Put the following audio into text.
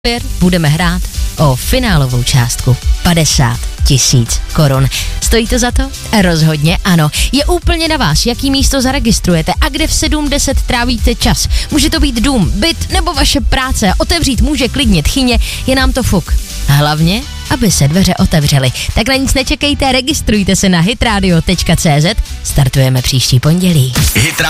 budeme hrát o finálovou částku 50 000 korun. Stojí to za to? Rozhodně ano. Je úplně na vás, jaký místo zaregistrujete a kde v 7:10 trávíte čas. Může to být dům, byt nebo vaše práce. Otevřít může klidně tchyně, je nám to fuk. Hlavně, aby se dveře otevřely. Tak na nic nečekejte, registrujte se na hitradio.cz. Startujeme příští pondělí.